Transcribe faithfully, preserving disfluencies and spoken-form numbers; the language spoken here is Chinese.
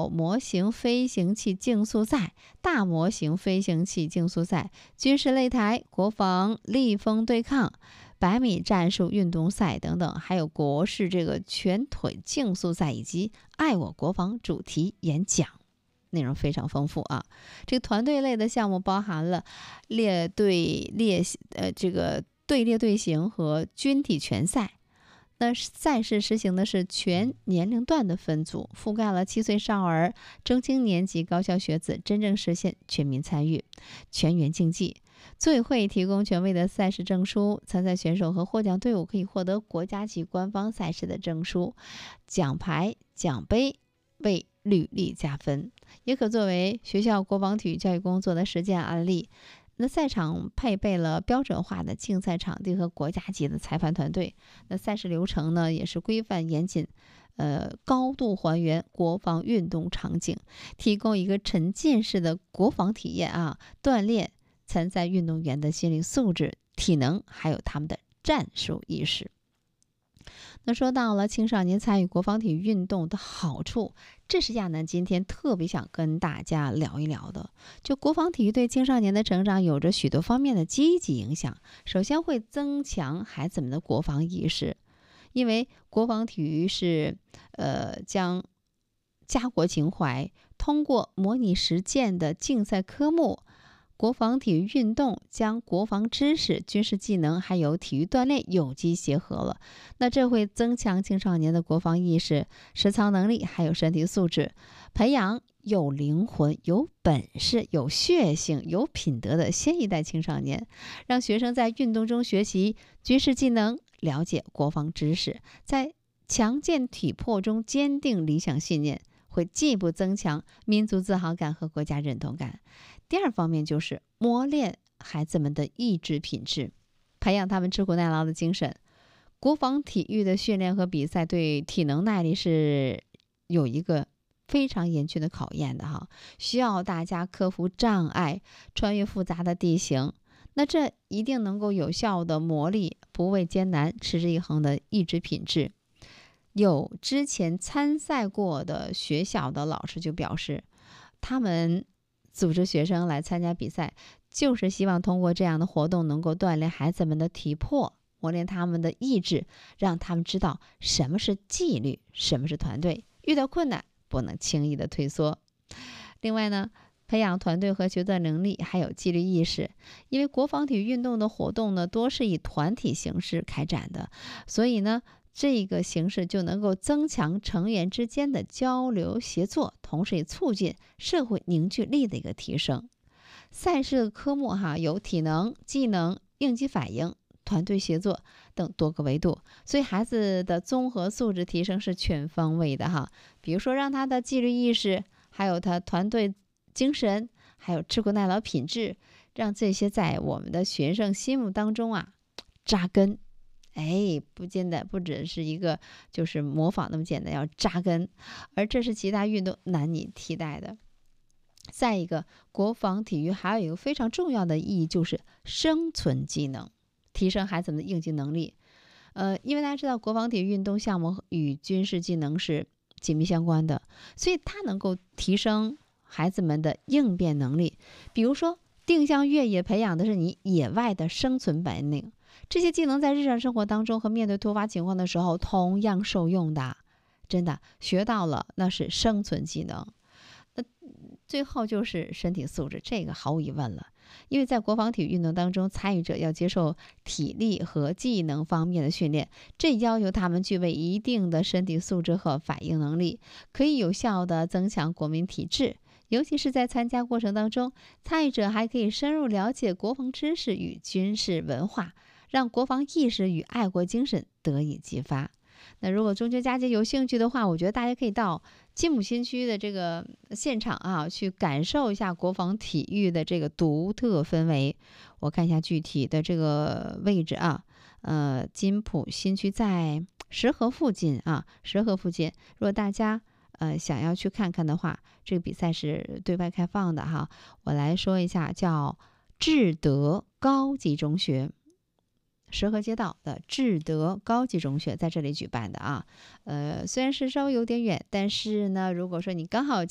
有模型飞行器竞速赛、大模型飞行器竞速赛、军事擂台、国防立风对抗、百米战术运动赛等等，还有国事这个拳腿竞速赛以及爱我国防主题演讲，内容非常丰富啊。这个团队类的项目包含了列队列呃这个队列队形和军体拳赛。那赛事实行的是全年龄段的分组，覆盖了七岁少儿、中青年及高校学子，真正实现全民参与、全员竞技。组委会提供权威的赛事证书，参赛选手和获奖队伍可以获得国家级官方赛事的证书、奖牌、奖杯，为履历加分，也可作为学校国防体育教育工作的实践案例。那赛场配备了标准化的竞赛场地和国家级的裁判团队。那赛事流程呢，也是规范严谨，呃，高度还原国防运动场景，提供一个沉浸式的国防体验啊，锻炼参赛运动员的心理素质、体能，还有他们的战术意识。那说到了青少年参与国防体育运动的好处，这是亚楠今天特别想跟大家聊一聊的。就国防体育对青少年的成长有着许多方面的积极影响。首先会增强孩子们的国防意识，因为国防体育是呃将家国情怀通过模拟实践的竞赛科目。国防体育运动将国防知识、军事技能还有体育锻炼有机结合了，那这会增强青少年的国防意识、实操能力还有身体素质，培养有灵魂、有本事、有血性、有品德的新一代青少年，让学生在运动中学习军事技能，了解国防知识，在强健体魄中坚定理想信念，会进一步增强民族自豪感和国家认同感。第二方面就是磨练孩子们的意志品质，培养他们吃苦耐劳的精神。国防体育的训练和比赛对体能耐力是有一个非常严峻的考验的哈，需要大家克服障碍，穿越复杂的地形。那这一定能够有效的磨砺不畏艰难、持之以恒的意志品质。有之前参赛过的学校的老师就表示，他们组织学生来参加比赛，就是希望通过这样的活动能够锻炼孩子们的体魄，磨练他们的意志，让他们知道什么是纪律，什么是团队，遇到困难不能轻易的退缩。另外呢，培养团队和协作能力，还有纪律意识。因为国防体育运动的活动呢，多是以团体形式开展的，所以呢，这个形式就能够增强成员之间的交流协作，同时也促进社会凝聚力的一个提升。赛事的科目哈，有体能、技能、应激反应、团队协作等多个维度，所以孩子的综合素质提升是全方位的哈。比如说让他的纪律意识，还有他团队精神，还有吃苦耐劳品质，让这些在我们的学生心目当中啊扎根。哎，不简单，不只是一个就是模仿那么简单，要扎根，而这是其他运动难以替代的。再一个，国防体育还有一个非常重要的意义，就是生存技能，提升孩子们的应急能力。呃，因为大家知道，国防体育运动项目与军事技能是紧密相关的，所以它能够提升孩子们的应变能力。比如说，定向越野培养的是你野外的生存本领。这些技能在日常生活当中和面对突发情况的时候同样受用的，真的学到了，那是生存技能。那最后就是身体素质，这个毫无疑问了，因为在国防体育运动当中，参与者要接受体力和技能方面的训练，这要求他们具备一定的身体素质和反应能力，可以有效的增强国民体质。尤其是在参加过程当中，参与者还可以深入了解国防知识与军事文化，让国防意识与爱国精神得以激发。那如果中秋佳节有兴趣的话，我觉得大家可以到金浦新区的这个现场啊，去感受一下国防体育的这个独特氛围。我看一下具体的这个位置啊，呃，金浦新区在石河附近啊，石河附近。如果大家呃想要去看看的话，这个比赛是对外开放的哈。我来说一下，叫智德高级中学。石河街道的智德高级中学在这里举办的啊，呃，虽然是稍微有点远，但是呢，如果说你刚好